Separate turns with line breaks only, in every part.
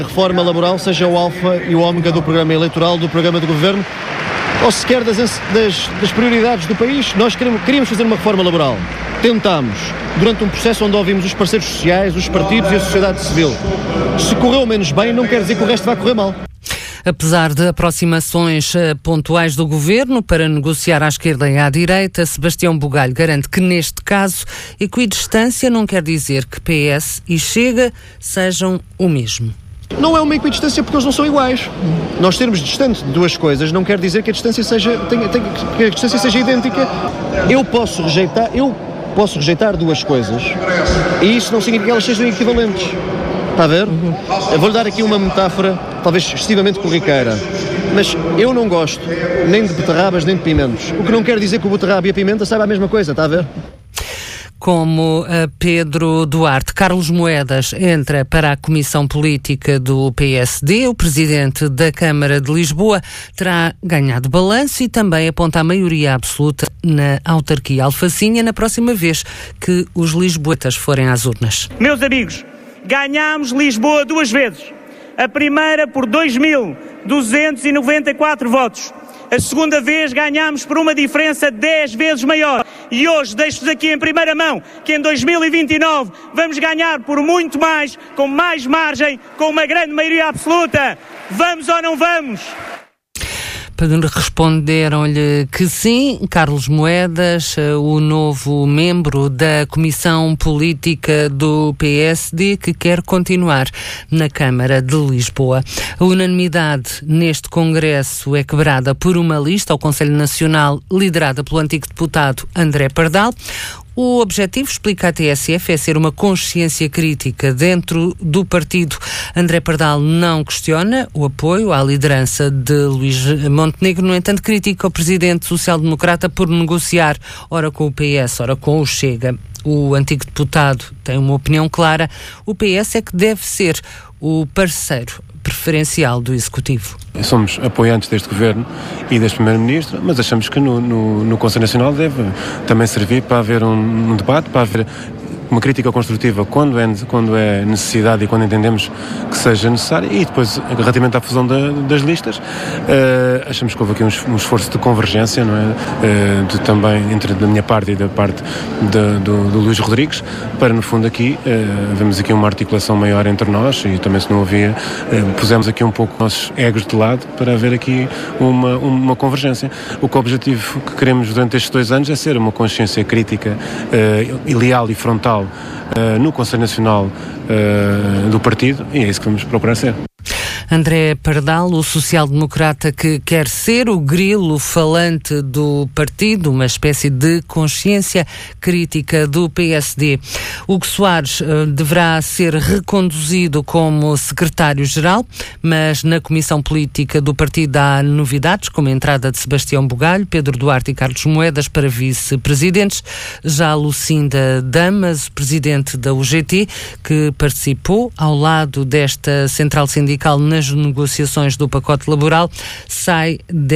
A reforma laboral seja o alfa e o ômega do programa eleitoral, do programa de governo, ou sequer das prioridades do país. Nós queríamos fazer uma reforma laboral. Tentámos, durante um processo onde ouvimos os parceiros sociais, os partidos e a sociedade civil. Se correu menos bem, não quer dizer que o resto vai correr mal.
Apesar de aproximações pontuais do governo para negociar à esquerda e à direita, Sebastião Bugalho garante que, neste caso, equidistância não quer dizer que PS e Chega sejam o mesmo.
Não é uma equidistância porque eles não são iguais. Nós sermos distantes de duas coisas não quer dizer que a distância seja idêntica. Eu posso rejeitar duas coisas e isso não significa que elas sejam equivalentes. Está a ver? Eu vou-lhe dar aqui uma metáfora, talvez excessivamente corriqueira, mas eu não gosto nem de beterrabas nem de pimentos. O que não quer dizer que o beterraba e a pimenta saibam a mesma coisa, está a ver?
Como Pedro Duarte. Carlos Moedas entra para a Comissão Política do PSD. O presidente da Câmara de Lisboa terá ganhado balanço e também aponta a maioria absoluta na autarquia alfacinha na próxima vez que os lisboetas forem às urnas.
Meus amigos, ganhámos Lisboa 2 vezes. A primeira por 2.294 votos. A segunda vez ganhámos por uma diferença 10 vezes maior. E hoje deixo-vos aqui em primeira mão que em 2029 vamos ganhar por muito mais, com mais margem, com uma grande maioria absoluta. Vamos ou não vamos?
Responderam-lhe que sim. Carlos Moedas, o novo membro da Comissão Política do PSD, que quer continuar na Câmara de Lisboa. A unanimidade neste Congresso é quebrada por uma lista ao Conselho Nacional liderada pelo antigo deputado André Pardal. O objetivo, explica a TSF, é ser uma consciência crítica dentro do partido. André Pardal não questiona o apoio à liderança de Luís Montenegro, no entanto critica o presidente social-democrata por negociar ora com o PS, ora com o Chega. O antigo deputado tem uma opinião clara: o PS é que deve ser o parceiro preferencial do Executivo.
Somos apoiantes deste Governo e deste Primeiro-Ministro, mas achamos que no Conselho Nacional deve também servir para haver um debate, para haver uma crítica construtiva quando é necessidade e quando entendemos que seja necessário, e depois, relativamente à fusão das listas, achamos que houve aqui um esforço de convergência, não é? Também entre da minha parte e da parte do Luís Rodrigues, para no fundo aqui vemos aqui uma articulação maior entre nós, e também, se não havia, pusemos aqui um pouco os nossos egos de lado para haver aqui uma convergência. O objetivo que queremos durante estes 2 anos é ser uma consciência crítica e leal e frontal no Conselho Nacional do partido, e é isso que vamos procurar ser.
André Pardal, o social-democrata que quer ser o grilo falante do partido, uma espécie de consciência crítica do PSD. Hugo Soares deverá ser reconduzido como secretário-geral, mas na Comissão Política do partido há novidades, como a entrada de Sebastião Bugalho, Pedro Duarte e Carlos Moedas para vice-presidentes. Já Lucinda Damas, presidente da UGT, que participou ao lado desta central sindical nas negociações do pacote laboral, sai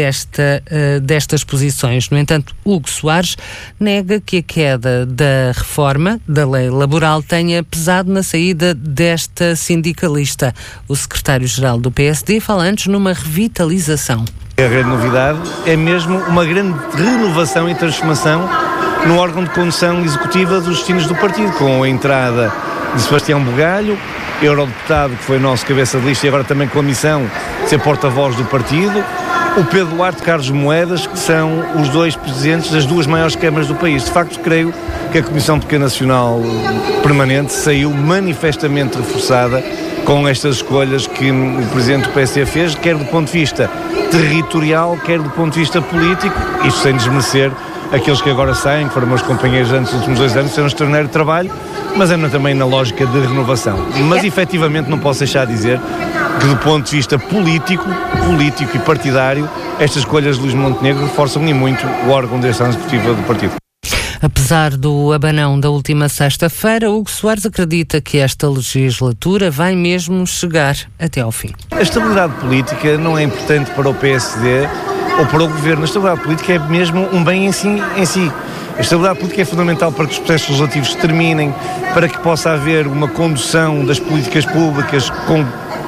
destas posições. No entanto, Hugo Soares nega que a queda da reforma da lei laboral tenha pesado na saída desta sindicalista. O secretário-geral do PSD fala antes numa revitalização.
A grande novidade é mesmo uma grande renovação e transformação no órgão de condução executiva dos destinos do partido, com a entrada de Sebastião Bugalho, eurodeputado, que foi nosso cabeça de lista e agora também com a missão de ser porta-voz do partido, o Pedro Duarte e Carlos Moedas, que são os 2 presidentes das 2 maiores câmaras do país. De facto, creio que a Comissão Política Nacional Permanente saiu manifestamente reforçada com estas escolhas que o presidente do PSD fez, quer do ponto de vista territorial, quer do ponto de vista político, isto sem desmerecer aqueles que agora saem, que foram meus companheiros antes dos últimos 2 anos, fizeram um extraordinário trabalho, mas é também na lógica de renovação. Mas efetivamente não posso deixar de dizer que do ponto de vista político e partidário, estas escolhas de Luís Montenegro reforçam e muito o órgão de direção executiva do partido.
Apesar do abanão da última sexta-feira, Hugo Soares acredita que esta legislatura vai mesmo chegar até ao fim.
A estabilidade política não é importante para o PSD ou para o Governo. A estabilidade política é mesmo um bem em si. A estabilidade política é fundamental para que os processos legislativos terminem, para que possa haver uma condução das políticas públicas com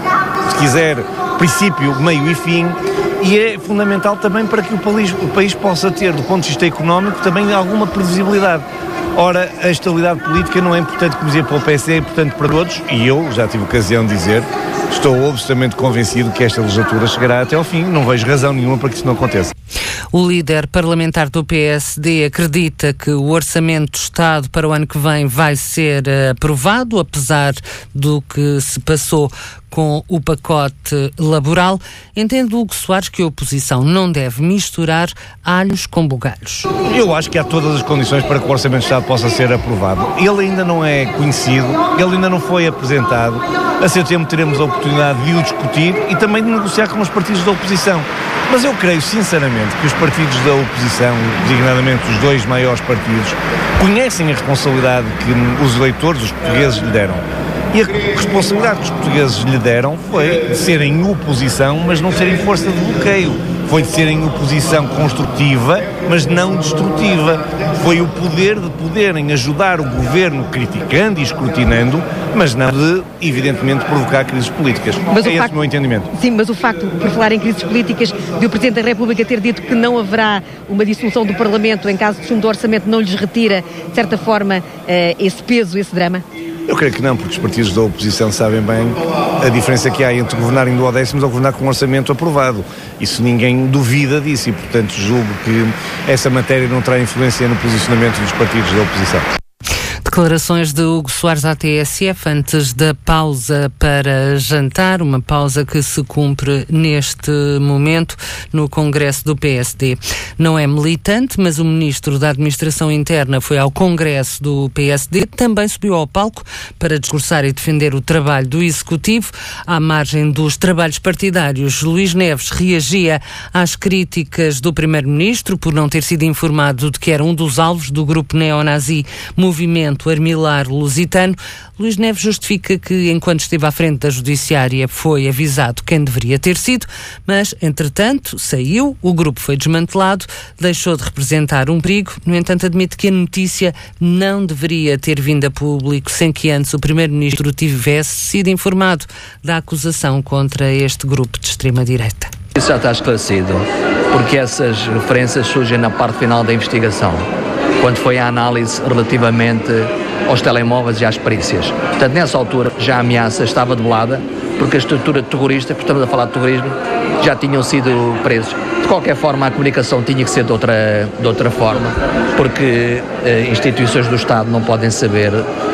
se quiser, princípio, meio e fim, e é fundamental também para que o país possa ter, do ponto de vista económico, também alguma previsibilidade. Ora, a estabilidade política não é importante, como dizia, para o PSD, é importante para todos, e eu já tive ocasião de dizer, estou absolutamente convencido que esta legislatura chegará até ao fim, não vejo razão nenhuma para que isso não aconteça.
O líder parlamentar do PSD acredita que o Orçamento do Estado para o ano que vem vai ser aprovado, apesar do que se passou com o pacote laboral. Entende Hugo Soares que a oposição não deve misturar alhos com bugalhos.
Eu acho que há todas as condições para que o Orçamento do Estado possa ser aprovado. Ele ainda não é conhecido, ele ainda não foi apresentado. A seu tempo teremos a oportunidade de o discutir e também de negociar com os partidos da oposição. Mas eu creio, sinceramente, que os partidos da oposição, designadamente os dois maiores partidos, conhecem a responsabilidade que os eleitores, os portugueses, lhe deram. E a responsabilidade que os portugueses lhe deram foi de serem oposição, mas não serem força de bloqueio. Foi de serem oposição construtiva, mas não destrutiva. Foi o poder de poderem ajudar o governo criticando e escrutinando, mas não de, evidentemente, provocar crises políticas. Mas é esse o meu entendimento.
Sim, mas o facto, por falar em crises políticas, de o Presidente da República ter dito que não haverá uma dissolução do Parlamento em caso de fundo do orçamento, não lhes retira, de certa forma, esse peso, esse drama?
Eu creio que não, porque os partidos da oposição sabem bem a diferença que há entre governar em duodécimos ou governar com um orçamento aprovado. Isso ninguém duvida disso e, portanto, julgo que essa matéria não terá influência no posicionamento dos partidos da oposição.
Declarações de Hugo Soares à TSF antes da pausa para jantar, uma pausa que se cumpre neste momento no Congresso do PSD. Não é militante, mas o Ministro da Administração Interna foi ao Congresso do PSD, também subiu ao palco para discursar e defender o trabalho do Executivo. À margem dos trabalhos partidários, Luís Neves reagia às críticas do Primeiro-Ministro por não ter sido informado de que era um dos alvos do grupo neonazi Movimento Armilar Lusitano. Luís Neves justifica que, enquanto esteve à frente da Judiciária, foi avisado quem deveria ter sido, mas, entretanto, saiu, o grupo foi desmantelado, deixou de representar um perigo. No entanto, admite que a notícia não deveria ter vindo a público sem que antes o Primeiro-Ministro tivesse sido informado da acusação contra este grupo de extrema-direita.
Isso já está esclarecido, porque essas referências surgem na parte final da investigação, quando foi a análise relativamente aos telemóveis e às perícias. Portanto, nessa altura, já a ameaça estava debelada, porque a estrutura terrorista, porque estamos a falar de terrorismo, já tinham sido presos. De qualquer forma, a comunicação tinha que ser de outra forma, porque instituições do Estado não podem saber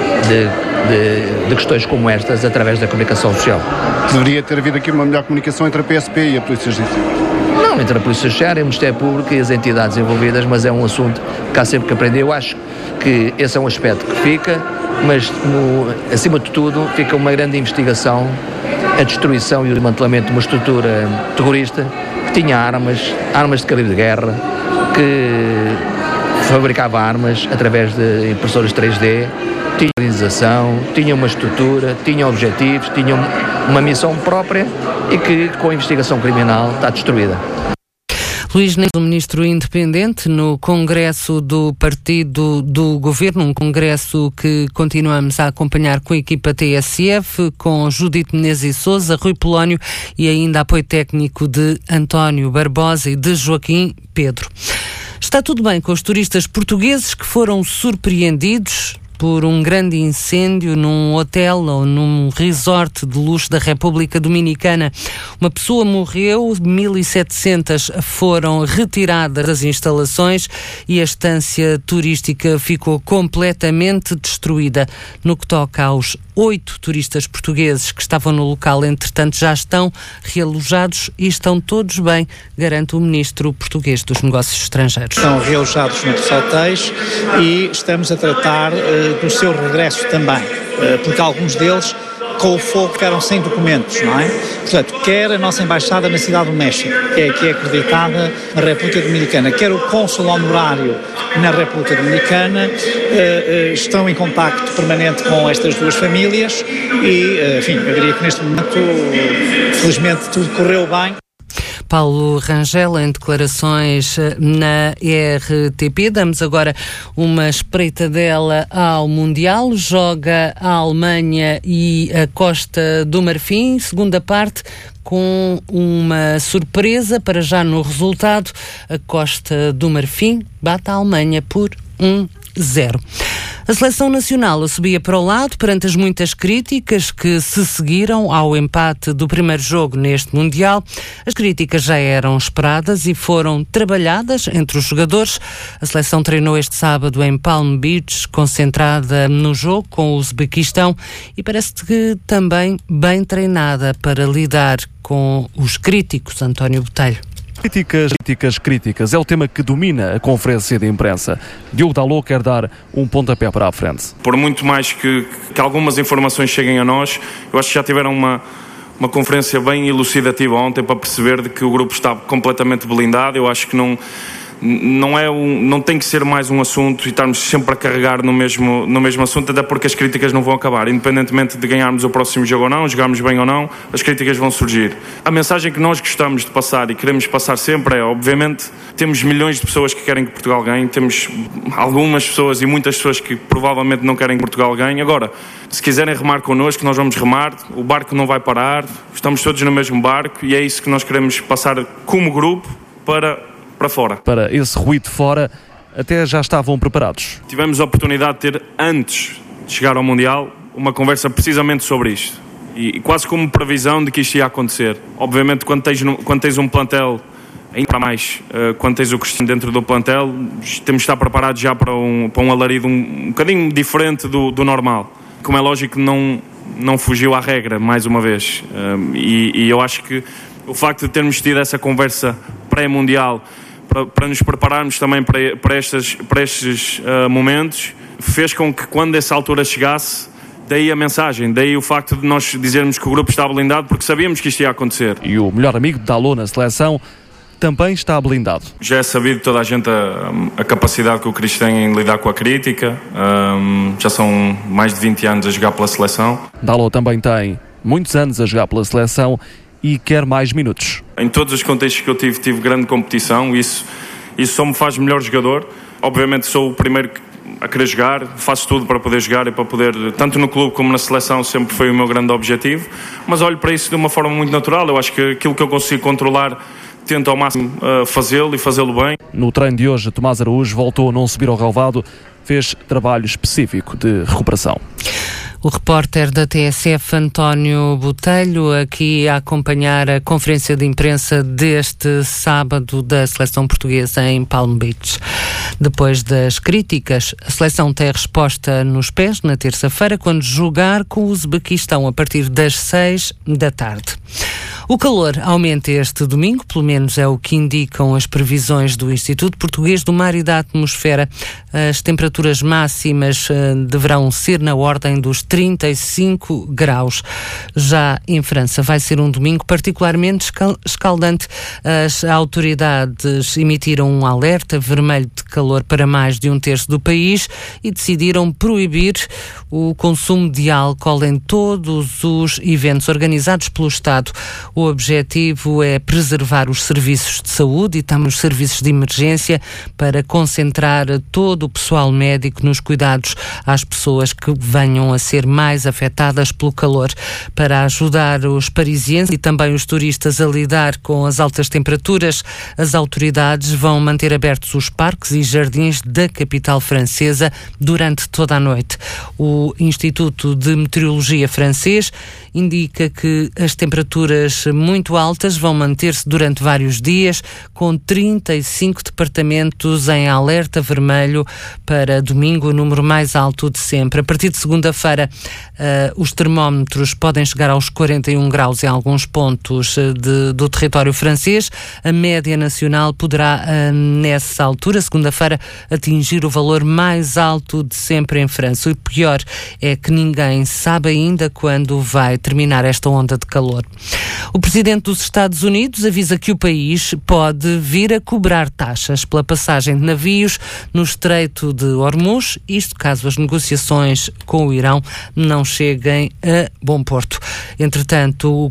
de questões como estas através da comunicação social.
Deveria ter havido aqui uma melhor comunicação entre a PSP e a Polícia Judiciária.
Não, entre a Polícia Judiciária, o Ministério Público e as entidades envolvidas, mas é um assunto que há sempre que aprender. Eu acho que esse é um aspecto que fica, mas acima de tudo fica uma grande investigação, a destruição e o desmantelamento de uma estrutura terrorista que tinha armas de calibre de guerra, que fabricava armas através de impressoras 3D, tinha organização, tinha uma estrutura, tinha objetivos, tinha uma missão própria e que com a investigação criminal está destruída.
Luís Neves, o ministro independente, no Congresso do Partido do Governo, um congresso que continuamos a acompanhar com a equipa TSF, com Judite Menezes e Sousa, Rui Polónio e ainda apoio técnico de António Barbosa e de Joaquim Pedro. Está tudo bem com os turistas portugueses que foram surpreendidos por um grande incêndio num hotel ou num resort de luxo da República Dominicana. Uma pessoa morreu, 1.700 foram retiradas das instalações e a estância turística ficou completamente destruída. No que toca aos 8 turistas portugueses que estavam no local, entretanto, já estão realojados e estão todos bem, garante o ministro português dos Negócios Estrangeiros.
Estão realojados noutros hotéis e estamos a tratar do seu regresso também, porque alguns deles, com o fogo, ficaram sem documentos, não é? Portanto, quer a nossa embaixada na Cidade do México, que é acreditada na República Dominicana, quer o cônsul honorário na República Dominicana, estão em contacto permanente com estas duas famílias e, enfim, eu diria que neste momento, felizmente, tudo correu bem.
Paulo Rangel em declarações na RTP. Damos agora uma espreitadela ao Mundial. Joga a Alemanha e a Costa do Marfim, segunda parte, com uma surpresa para já no resultado. A Costa do Marfim bate a Alemanha por 1-0. A seleção nacional subia para o lado perante as muitas críticas que se seguiram ao empate do primeiro jogo neste Mundial. As críticas já eram esperadas e foram trabalhadas entre os jogadores. A seleção treinou este sábado em Palm Beach, concentrada no jogo com o Uzbequistão e parece que também bem treinada para lidar com os críticos. António Botelho.
Críticas. É o tema que domina a conferência de imprensa. Diogo Dalot quer dar um pontapé para a frente.
Por muito mais que algumas informações cheguem a nós, eu acho que já tiveram uma conferência bem elucidativa ontem para perceber de que o grupo está completamente blindado. Eu acho que não tem que ser mais um assunto e estarmos sempre a carregar no mesmo assunto, até porque as críticas não vão acabar. Independentemente de ganharmos o próximo jogo ou não, jogarmos bem ou não, as críticas vão surgir. A mensagem que nós gostamos de passar e queremos passar sempre é, obviamente, temos milhões de pessoas que querem que Portugal ganhe, temos algumas pessoas e muitas pessoas que provavelmente não querem que Portugal ganhe. Agora, se quiserem remar connosco, nós vamos remar, o barco não vai parar, estamos todos no mesmo barco e é isso que nós queremos passar como grupo para fora.
Para esse ruído fora, até já estavam preparados.
Tivemos a oportunidade de ter, antes de chegar ao Mundial, uma conversa precisamente sobre isto. E quase como previsão de que isto ia acontecer. Obviamente, quando tens um plantel, ainda para mais, quando tens o Cristiano dentro do plantel, temos de estar preparados já para um alarido um bocadinho diferente do normal. Como é lógico, não fugiu à regra, mais uma vez. E eu acho que o facto de termos tido essa conversa pré-mundial para nos prepararmos também para estes momentos, fez com que quando essa altura chegasse, daí a mensagem, daí o facto de nós dizermos que o grupo está blindado, porque sabíamos que isto ia acontecer.
E o melhor amigo de Dalot na seleção também está blindado.
Já é sabido toda a gente a capacidade que o Cris tem em lidar com a crítica, já são mais de 20 anos a jogar pela seleção.
Dalot também tem muitos anos a jogar pela seleção e quer mais minutos.
Em todos os contextos que eu tive grande competição, isso só me faz melhor jogador. Obviamente sou o primeiro a querer jogar, faço tudo para poder jogar e para poder, tanto no clube como na seleção, sempre foi o meu grande objetivo, mas olho para isso de uma forma muito natural. Eu acho que aquilo que eu consigo controlar, tento ao máximo fazê-lo e fazê-lo bem.
No treino de hoje, Tomás Araújo voltou a não subir ao relvado, fez trabalho específico de recuperação.
O repórter da TSF, António Botelho, aqui a acompanhar a conferência de imprensa deste sábado da seleção portuguesa em Palm Beach. Depois das críticas, a seleção tem a resposta nos pés na terça-feira, quando jogar com o Uzbequistão a partir das 6 da tarde. O calor aumenta este domingo, pelo menos é o que indicam as previsões do Instituto Português do Mar e da Atmosfera. As temperaturas máximas deverão ser na ordem dos 35 graus. Já em França vai ser um domingo particularmente escaldante. As autoridades emitiram um alerta vermelho de calor para mais de um terço do país e decidiram proibir o consumo de álcool em todos os eventos organizados pelo Estado. O objetivo é preservar os serviços de saúde e também os serviços de emergência para concentrar todo o pessoal médico nos cuidados às pessoas que venham a ser mais afetadas pelo calor. Para ajudar os parisienses e também os turistas a lidar com as altas temperaturas, as autoridades vão manter abertos os parques e jardins da capital francesa durante toda a noite. O Instituto de Meteorologia francês indica que as temperaturas muito altas vão manter-se durante vários dias, com 35 departamentos em alerta vermelho para domingo, o número mais alto de sempre. A partir de segunda-feira, os termómetros podem chegar aos 41 graus em alguns pontos do território francês. A média nacional poderá, nessa altura, segunda-feira, atingir o valor mais alto de sempre em França. O pior é que ninguém sabe ainda quando vai terminar esta onda de calor. O presidente dos Estados Unidos avisa que o país pode vir a cobrar taxas pela passagem de navios no Estreito de Hormuz, isto caso as negociações com o Irão não cheguem a bom porto. Entretanto, o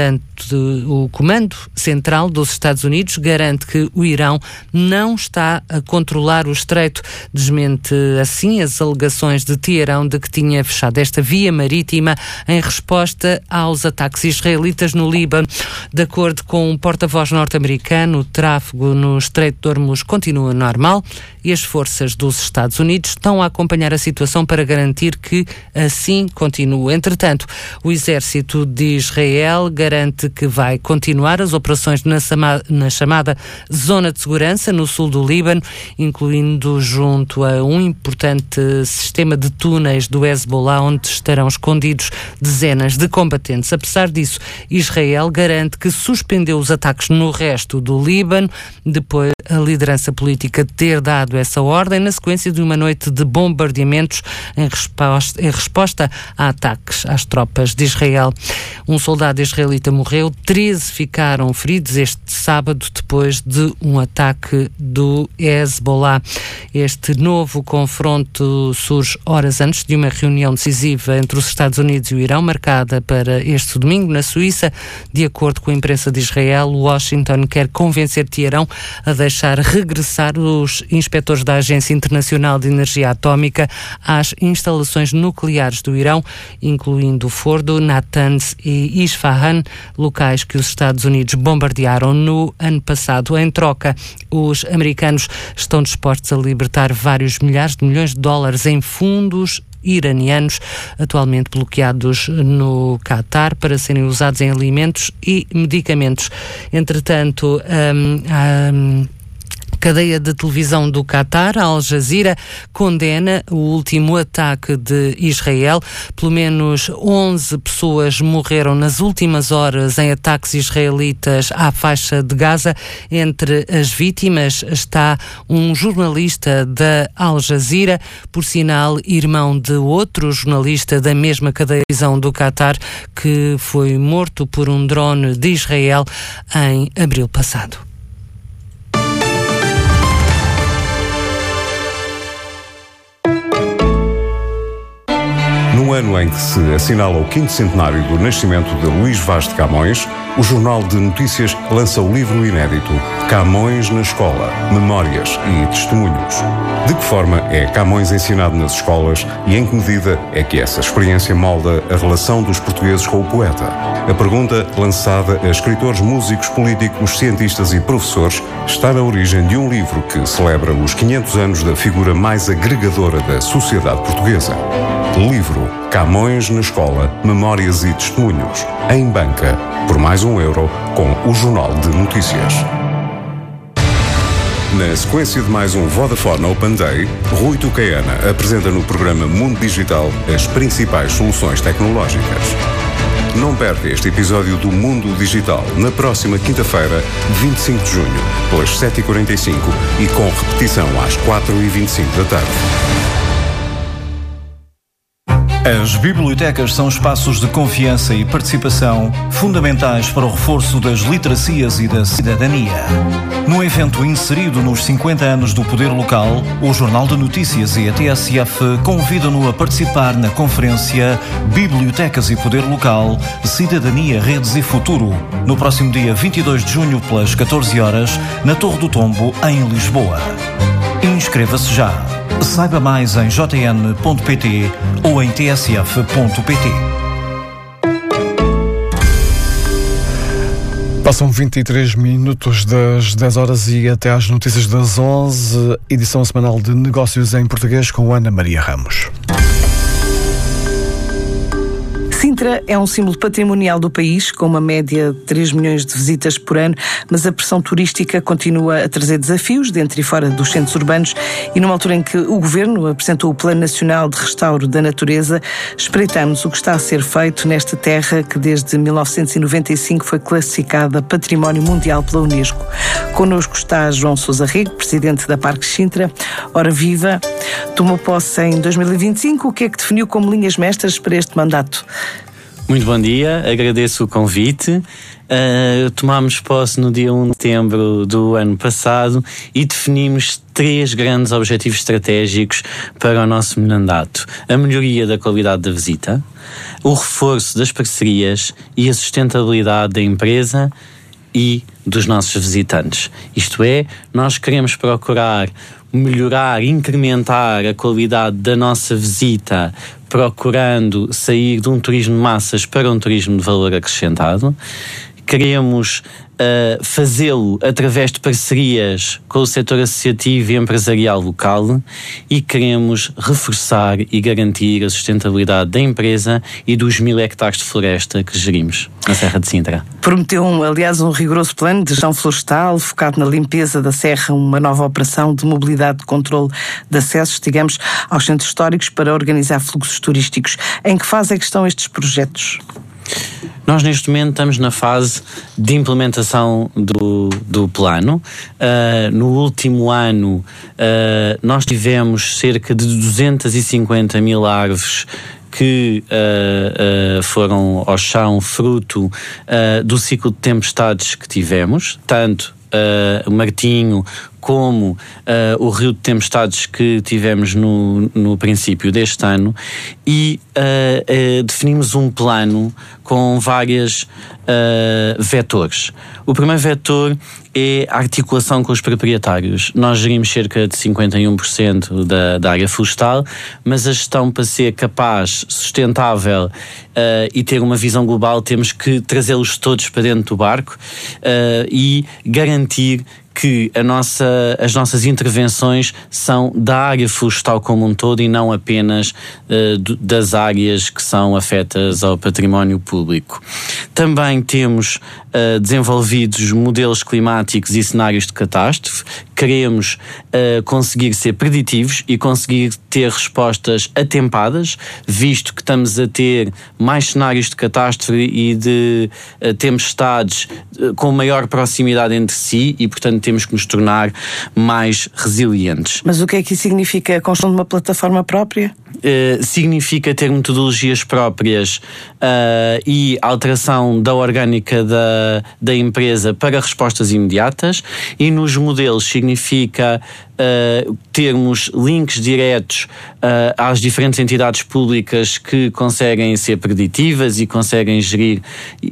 Comando Central dos Estados Unidos garante que o Irão não está a controlar o Estreito. Desmente assim as alegações de Teherão de que tinha fechado esta via marítima em resposta aos ataques israelitas no Líbano. De acordo com um porta-voz norte-americano, o tráfego no Estreito de Hormuz continua normal e as forças dos Estados Unidos estão a acompanhar a situação para garantir que assim continue. Entretanto, o exército de Israel garante que vai continuar as operações na chamada Zona de Segurança no sul do Líbano, incluindo junto a um importante sistema de túneis do Hezbollah, onde estarão escondidos dezenas de combatentes. Apesar disso, Israel garante que suspendeu os ataques no resto do Líbano, depois a liderança política ter dado essa ordem na sequência de uma noite de bombardeamentos em resposta a ataques às tropas de Israel. Um soldado israelita morreu, 13 ficaram feridos este sábado depois de um ataque do Hezbollah. Este novo confronto surge horas antes de uma reunião decisiva entre os Estados Unidos e o Irão, marcada para este domingo na Suíça. De acordo com a imprensa de Israel, Washington quer convencer Teherão a deixar regressar os inspectores da Agência Internacional de Energia Atómica às instalações nucleares do Irão, incluindo Fordo, Natanz e Isfahan, locais que os Estados Unidos bombardearam no ano passado. Em troca, os americanos estão dispostos a libertar vários milhares de milhões de dólares em fundos iranianos atualmente bloqueados no Catar para serem usados em alimentos e medicamentos. Entretanto, cadeia de televisão do Catar, Al Jazeera, condena o último ataque de Israel. Pelo menos 11 pessoas morreram nas últimas horas em ataques israelitas à faixa de Gaza. Entre as vítimas está um jornalista da Al Jazeera, por sinal irmão de outro jornalista da mesma cadeia de televisão do Catar, que foi morto por um drone de Israel em abril passado.
No ano em que se assinala o 5º centenário do nascimento de Luís Vaz de Camões, o Jornal de Notícias lança o livro inédito Camões na Escola, Memórias e Testemunhos. De que forma é Camões ensinado nas escolas e em que medida é que essa experiência molda a relação dos portugueses com o poeta? A pergunta, lançada a escritores, músicos, políticos, cientistas e professores, está na origem de um livro que celebra os 500 anos da figura mais agregadora da sociedade portuguesa. Livro Camões na Escola, Memórias e Testemunhos, em banca, por mais €1, com o Jornal de Notícias. Na sequência de mais um Vodafone Open Day, Rui Tucaiana apresenta no programa Mundo Digital as principais soluções tecnológicas. Não perca este episódio do Mundo Digital na próxima quinta-feira, 25 de junho, pelas 7h45 e com repetição às 4h25 da tarde.
As bibliotecas são espaços de confiança e participação fundamentais para o reforço das literacias e da cidadania. Num evento inserido nos 50 anos do Poder Local, o Jornal de Notícias e a TSF convidam-no a participar na conferência Bibliotecas e Poder Local, Cidadania, Redes e Futuro, no próximo dia 22 de junho, pelas 14 horas, na Torre do Tombo, em Lisboa. Inscreva-se já. Saiba mais em jn.pt ou em tsf.pt.
Passam 23 minutos das 10 horas e até às notícias das 11, edição semanal de Negócios em Português com Ana Maria Ramos.
Sintra é um símbolo patrimonial do país, com uma média de 3 milhões de visitas por ano, mas a pressão turística continua a trazer desafios dentro e fora dos centros urbanos e numa altura em que o Governo apresentou o Plano Nacional de Restauro da Natureza, espreitamos o que está a ser feito nesta terra que desde 1995 foi classificada Património Mundial pela Unesco. Connosco está João Sousa Rego, presidente da Parques Sintra. Ora viva, tomou posse em 2025, o que é que definiu como linhas mestras para este mandato?
Muito bom dia, agradeço o convite. Tomámos posse no dia 1 de setembro do ano passado e definimos 3 grandes objetivos estratégicos para o nosso mandato: a melhoria da qualidade da visita, o reforço das parcerias e a sustentabilidade da empresa e dos nossos visitantes. Isto é, nós queremos procurar melhorar, incrementar a qualidade da nossa visita, procurando sair de um turismo de massas para um turismo de valor acrescentado. Queremos fazê-lo através de parcerias com o setor associativo e empresarial local e queremos reforçar e garantir a sustentabilidade da empresa e dos 1000 hectares de floresta que gerimos na Serra de Sintra.
Prometeu, aliás, um rigoroso plano de gestão florestal focado na limpeza da serra, uma nova operação de mobilidade de controle de acessos, digamos, aos centros históricos para organizar fluxos turísticos. Em que fase é que estão estes projetos?
Nós neste momento estamos na fase de implementação do plano. No último ano nós tivemos cerca de 250 mil árvores que foram ao chão fruto do ciclo de tempestades que tivemos, tanto o Martinho como o rio de tempestades que tivemos no princípio deste ano, e definimos um plano com vários vetores. O primeiro vetor é a articulação com os proprietários. Nós gerimos cerca de 51% da área florestal, mas a gestão, para ser capaz, sustentável e ter uma visão global, temos que trazê-los todos para dentro do barco e garantir que as nossas intervenções são da área florestal como um todo e não apenas das áreas que são afetas ao património público. Também temos desenvolvidos modelos climáticos e cenários de catástrofe. Queremos conseguir ser preditivos e conseguir ter respostas atempadas, visto que estamos a ter mais cenários de catástrofe e de tempestades com maior proximidade entre si e, portanto, temos que nos tornar mais resilientes.
Mas o que é que isso significa? A construção de uma plataforma própria?
Significa ter metodologias próprias e alteração da orgânica da empresa para respostas imediatas, e nos modelos significa termos links diretos às diferentes entidades públicas que conseguem ser preditivas e conseguem gerir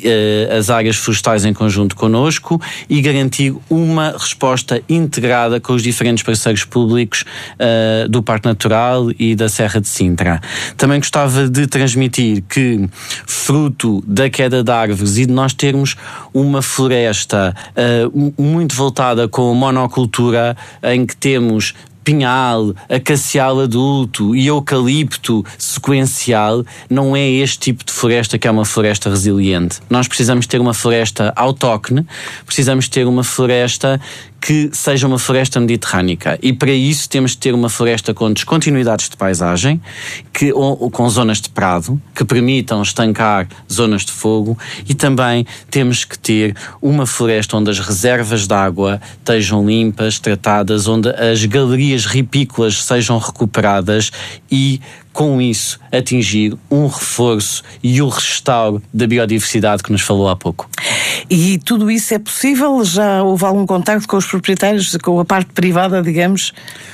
as áreas florestais em conjunto connosco e garantir uma resposta integrada com os diferentes parceiros públicos do Parque Natural e da Serra de Sintra. Também gostava de transmitir que, fruto da queda de árvores e de nós termos uma floresta muito voltada com a monocultura, em que temos pinhal, acacial adulto e eucalipto sequencial, não é este tipo de floresta que é uma floresta resiliente. Nós precisamos ter uma floresta autóctone, precisamos ter uma floresta que seja uma floresta mediterrânica, e para isso temos de ter uma floresta com descontinuidades de paisagem, ou com zonas de prado que permitam estancar zonas de fogo, e também temos que ter uma floresta onde as reservas de água estejam limpas, tratadas, onde as galerias ripícolas sejam recuperadas e, com isso, atingir um reforço e o restauro da biodiversidade que nos falou há pouco.
E tudo isso é possível? Já houve algum contacto com os proprietários, com a parte privada, digamos?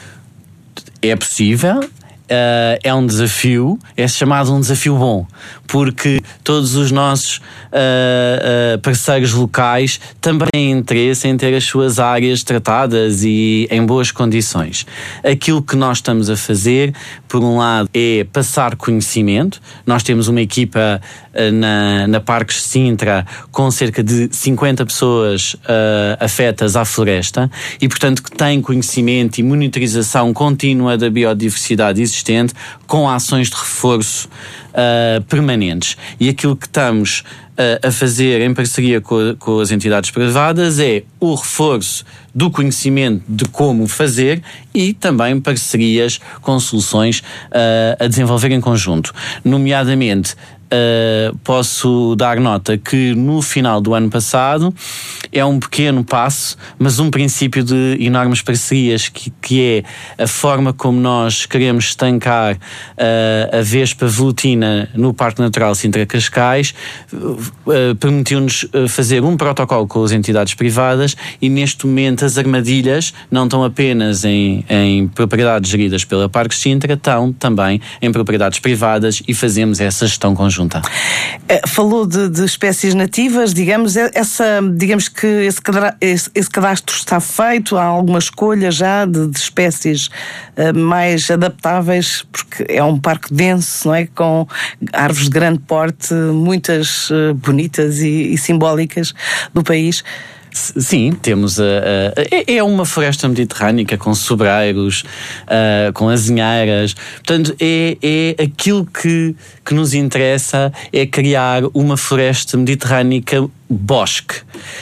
É possível. É um desafio, é chamado um desafio bom, porque todos os nossos parceiros locais também têm interesse em ter as suas áreas tratadas e em boas condições. Aquilo que nós estamos a fazer, por um lado, é passar conhecimento. Nós temos uma equipa na Parques Sintra com cerca de 50 pessoas afetas à floresta e, portanto, que têm conhecimento e monitorização contínua da biodiversidade existente, com ações de reforço permanentes. E aquilo que estamos a fazer em parceria com as entidades privadas é o reforço do conhecimento de como fazer e também parcerias com soluções a desenvolver em conjunto. Nomeadamente, posso dar nota que no final do ano passado é um pequeno passo, mas um princípio de enormes parcerias, que é a forma como nós queremos estancar a vespa velutina no Parque Natural Sintra-Cascais, permitiu-nos fazer um protocolo com as entidades privadas, e neste momento as armadilhas não estão apenas em propriedades geridas pela Parque Sintra, estão também em propriedades privadas, e fazemos essa gestão conjunta.
Falou de espécies nativas, digamos que esse cadastro está feito, há alguma escolha já de espécies mais adaptáveis, porque é um parque denso, não é? Com árvores de grande porte, muitas bonitas e simbólicas do país.
Sim, temos é uma floresta mediterrânica com sobreiros, com azinheiras. Portanto, é aquilo que nos interessa, é criar uma floresta mediterrânica bosque,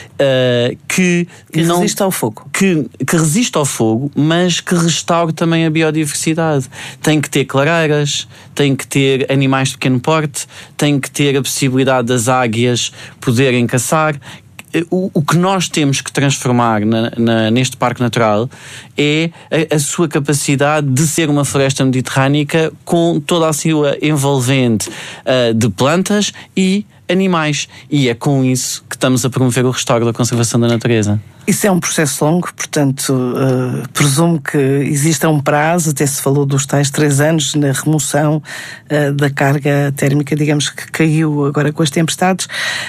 que
resiste ao fogo.
Que resiste ao fogo, mas que restaure também a biodiversidade. Tem que ter clareiras, tem que ter animais de pequeno porte, tem que ter a possibilidade das águias poderem caçar. O que nós temos que transformar neste parque natural é a sua capacidade de ser uma floresta mediterrânica com toda a sua envolvente de plantas e animais. E é com isso que estamos a promover o restauro da conservação da natureza.
Isso é um processo longo, portanto, presumo que exista um prazo, até se falou dos tais 3 anos na remoção da carga térmica, digamos, que caiu agora com as tempestades.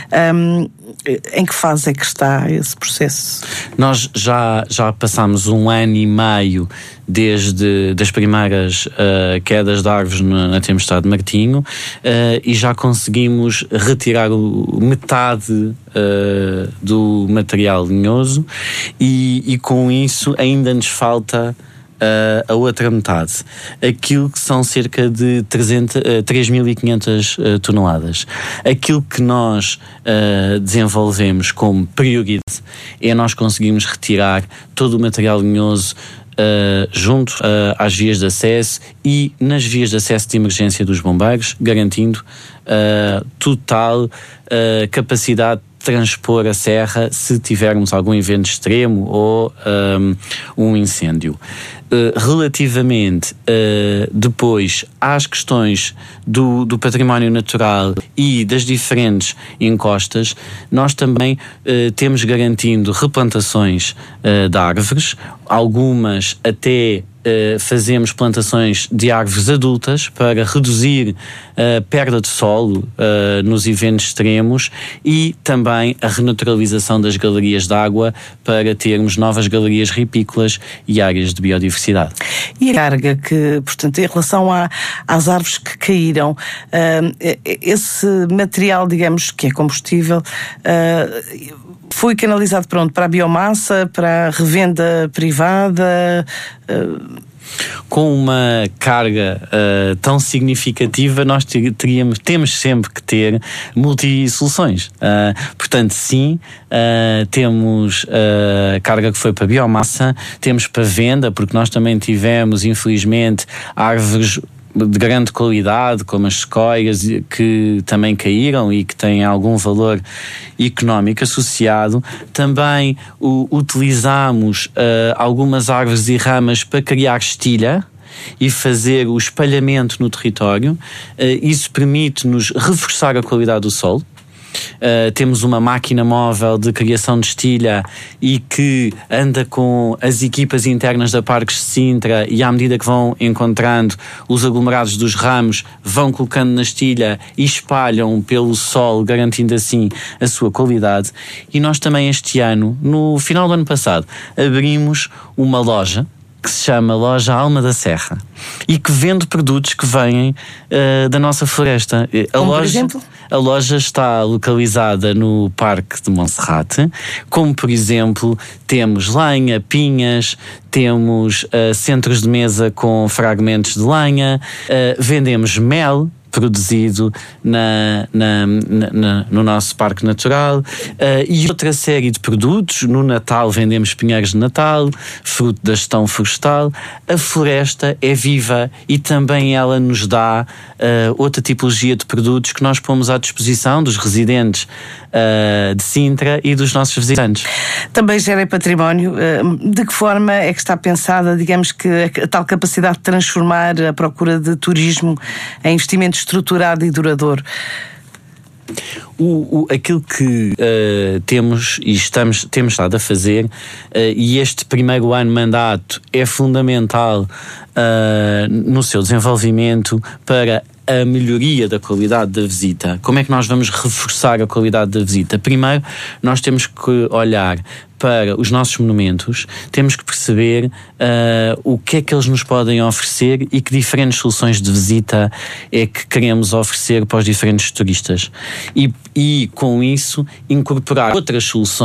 Em que fase é que está esse processo?
Nós já passámos 1 ano e meio desde as primeiras quedas de árvores na tempestade de Martinho, e já conseguimos retirar metade do material linhoso, e com isso ainda nos falta a outra metade, aquilo que são cerca de 3.500 toneladas. Aquilo que nós desenvolvemos como prioridade é nós conseguimos retirar todo o material linhoso junto às vias de acesso e nas vias de acesso de emergência dos bombeiros, garantindo total capacidade de transpor a serra se tivermos algum evento extremo ou um incêndio. Relativamente depois às questões do património natural e das diferentes encostas, nós também temos garantindo replantações de árvores, algumas até fazemos plantações de árvores adultas para reduzir a perda de solo nos eventos extremos, e também a renaturalização das galerias de água para termos novas galerias ripícolas e áreas de biodiversidade.
E a carga que, portanto, em relação às árvores que caíram, esse material, digamos, que é combustível, foi canalizado para onde? Para a biomassa, para a revenda privada?
Com uma carga tão significativa, nós temos sempre que ter multi-soluções. Portanto, sim, temos carga que foi para a biomassa, temos para venda, porque nós também tivemos, infelizmente, árvores de grande qualidade, como as sequoias, que também caíram e que têm algum valor económico associado. Também utilizamos algumas árvores e ramas para criar estilha e fazer o espalhamento no território. Isso permite-nos reforçar a qualidade do solo. Temos uma máquina móvel de criação de estilha e que anda com as equipas internas da Parques de Sintra, e à medida que vão encontrando os aglomerados dos ramos, vão colocando na estilha e espalham pelo solo, garantindo assim a sua qualidade. E nós também este ano, no final do ano passado, abrimos uma loja que se chama Loja Alma da Serra e que vende produtos que vêm da nossa floresta.
Por exemplo?
A loja está localizada no Parque de Monserrate, como por exemplo temos lenha, pinhas, temos centros de mesa com fragmentos de lenha, vendemos mel, produzido no nosso Parque Natural, e outra série de produtos. No Natal vendemos pinheiros de Natal, fruto da gestão florestal. A floresta é viva e também ela nos dá outra tipologia de produtos que nós pomos à disposição dos residentes de Sintra e dos nossos visitantes.
Também gera património. De que forma é que está pensada, digamos, que a tal capacidade de transformar a procura de turismo em investimento estruturado e duradouro?
Aquilo que temos estado a fazer, e este primeiro ano de mandato é fundamental no seu desenvolvimento para a melhoria da qualidade da visita. Como é que nós vamos reforçar a qualidade da visita? Primeiro, nós temos que olhar para os nossos monumentos, temos que perceber o que é que eles nos podem oferecer e que diferentes soluções de visita é que queremos oferecer para os diferentes turistas. E com isso, incorporar outras soluções